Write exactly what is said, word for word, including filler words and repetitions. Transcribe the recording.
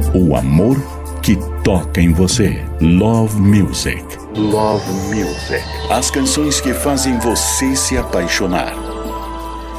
O amor que toca em você. Love Music. Love Music. As canções que fazem você se apaixonar.